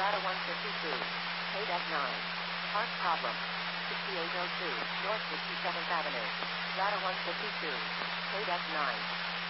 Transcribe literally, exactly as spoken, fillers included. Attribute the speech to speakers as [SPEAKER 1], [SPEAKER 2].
[SPEAKER 1] Data one fifty-two. K D E C nine. Park problem. sixty-eight oh two. North sixty-seventh Avenue. Data one fifty-two. K D E C nine.